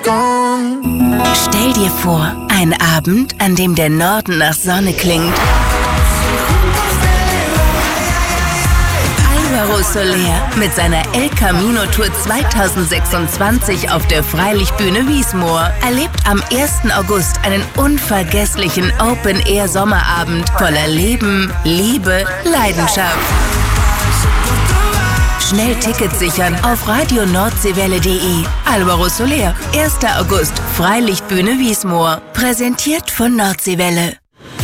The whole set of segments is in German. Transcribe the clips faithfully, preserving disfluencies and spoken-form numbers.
Stell dir vor, ein Abend, an dem der Norden nach Sonne klingt. Álvaro Soler mit seiner El Camino Tour zweitausendsechsundzwanzig auf der Freilichtbühne Wiesmoor erlebt am ersten August einen unvergesslichen Open-Air-Sommerabend voller Leben, Liebe, Leidenschaft. Schnell Tickets sichern auf radio nordseewelle punkt de. Álvaro Soler, erster August, Freilichtbühne Wiesmoor. Präsentiert von Nordseewelle.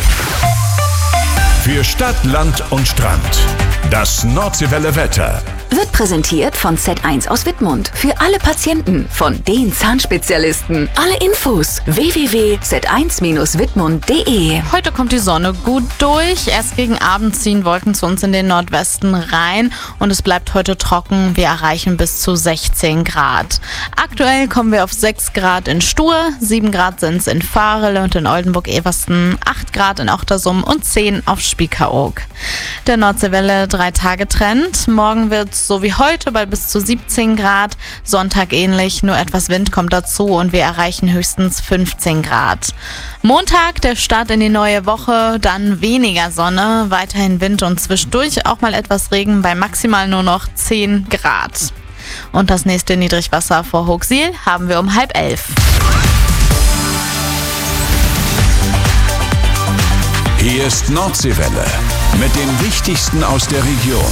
Für Stadt, Land und Strand. Das Nordseewelle Wetter. Wird präsentiert von Z eins aus Wittmund. Für alle Patienten von den Zahnspezialisten. Alle Infos w w w punkt z eins bindestrich wittmund punkt de. Heute kommt die Sonne gut durch. Erst gegen Abend ziehen Wolken zu uns in den Nordwesten rein und es bleibt heute trocken. Wir erreichen bis zu sechzehn Grad. Aktuell kommen wir auf sechs Grad in Stur, sieben Grad sind es in Varele und in Oldenburg-Eversten, acht Grad in Ochtersum und zehn auf Spiekeroog. Der Nordseewelle drei Tage Trend. Morgen wird so wie heute bei bis zu siebzehn Grad, Sonntag ähnlich, nur etwas Wind kommt dazu und wir erreichen höchstens fünfzehn Grad. Montag, der Start in die neue Woche, dann weniger Sonne, weiterhin Wind und zwischendurch auch mal etwas Regen bei maximal nur noch zehn Grad. Und das nächste Niedrigwasser vor Hochsiel haben wir um halb elf. Hier ist Nordseewelle mit dem Wichtigsten aus der Region.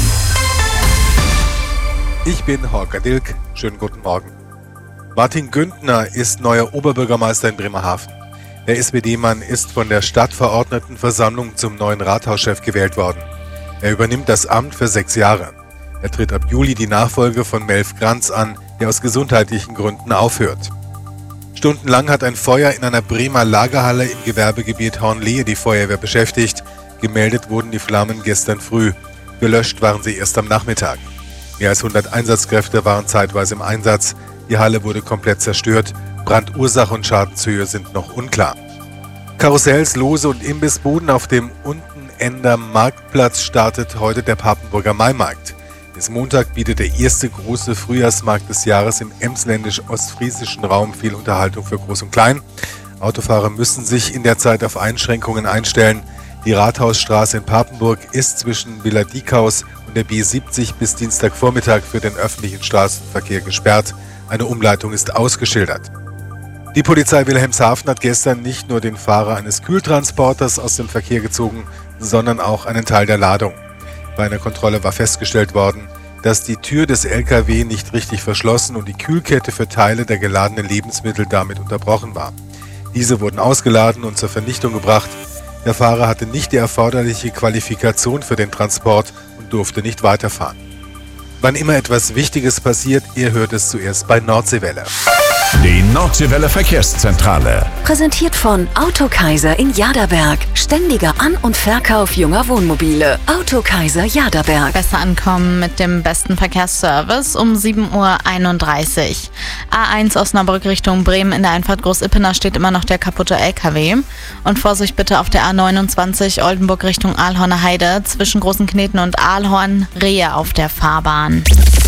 Ich bin Holger Dilk. Schönen guten Morgen. Martin Güntner ist neuer Oberbürgermeister in Bremerhaven. Der S P D-Mann ist von der Stadtverordnetenversammlung zum neuen Rathauschef gewählt worden. Er übernimmt das Amt für sechs Jahre. Er tritt ab Juli die Nachfolge von Melf Granz an, der aus gesundheitlichen Gründen aufhört. Stundenlang hat ein Feuer in einer Bremer Lagerhalle im Gewerbegebiet Hornlehe die Feuerwehr beschäftigt. Gemeldet wurden die Flammen gestern früh. Gelöscht waren sie erst am Nachmittag. Mehr als hundert Einsatzkräfte waren zeitweise im Einsatz. Die Halle wurde komplett zerstört. Brandursache und Schadenshöhe sind noch unklar. Karussells, Lose und Imbissbuden auf dem Untenender Marktplatz startet heute der Papenburger Maimarkt. Bis Montag bietet der erste große Frühjahrsmarkt des Jahres im emsländisch-ostfriesischen Raum viel Unterhaltung für Groß und Klein. Autofahrer müssen sich in der Zeit auf Einschränkungen einstellen. Die Rathausstraße in Papenburg ist zwischen Villa Diekhaus und der B siebzig bis Dienstagvormittag für den öffentlichen Straßenverkehr gesperrt. Eine Umleitung ist ausgeschildert. Die Polizei Wilhelmshaven hat gestern nicht nur den Fahrer eines Kühltransporters aus dem Verkehr gezogen, sondern auch einen Teil der Ladung. Bei einer Kontrolle war festgestellt worden, dass die Tür des L K W nicht richtig verschlossen und die Kühlkette für Teile der geladenen Lebensmittel damit unterbrochen war. Diese wurden ausgeladen und zur Vernichtung gebracht. Der Fahrer hatte nicht die erforderliche Qualifikation für den Transport und durfte nicht weiterfahren. Wann immer etwas Wichtiges passiert, ihr hört es zuerst bei Nordseewelle. Die Nordseewelle Verkehrszentrale. Präsentiert von Autokaiser in Jaderberg. Ständiger An- und Verkauf junger Wohnmobile. Autokaiser Jaderberg. Besser ankommen mit dem besten Verkehrsservice um sieben Uhr einunddreißig. A eins Osnabrück Richtung Bremen in der Einfahrt Groß-Ippener steht immer noch der kaputte L K W. Und Vorsicht bitte auf der A neunundzwanzig Oldenburg Richtung Aalhorner Heide zwischen Großen Kneten und Aalhorn, Rehe auf der Fahrbahn.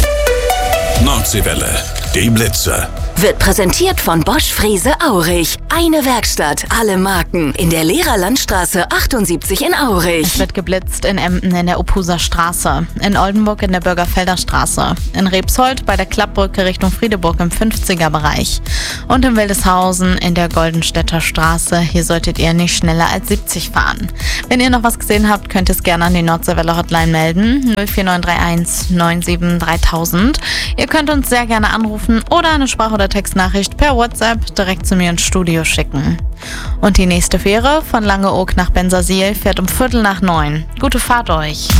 Nordseewelle, die Blitze. Wird präsentiert von Bosch Frese Aurich. Eine Werkstatt, alle Marken. In der Lehrerlandstraße achtundsiebzig in Aurich. Es wird geblitzt in Emden in der Opuser Straße, in Oldenburg in der Bürgerfelder Straße, in Rebsold bei der Klappbrücke Richtung Friedeburg im fünfziger Bereich und in Wildeshausen in der Goldenstädter Straße. Hier solltet ihr nicht schneller als siebzig fahren. Wenn ihr noch was gesehen habt, könnt ihr es gerne an die Nordseewelle Hotline melden. null vier neun drei eins neun sieben dreitausend. Ihr könnt uns sehr gerne anrufen oder eine Sprach- oder Textnachricht per WhatsApp direkt zu mir ins Studio schicken. Und die nächste Fähre von Langeoog nach Bensersiel fährt um Viertel nach neun. Gute Fahrt euch!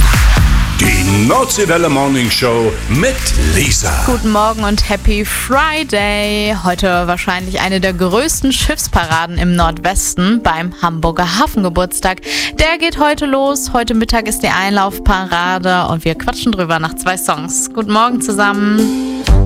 Die Nordseewelle Morning Show mit Lisa. Guten Morgen und Happy Friday. Heute wahrscheinlich eine der größten Schiffsparaden im Nordwesten beim Hamburger Hafengeburtstag. Der geht heute los. Heute Mittag ist die Einlaufparade und wir quatschen drüber nach zwei Songs. Guten Morgen zusammen.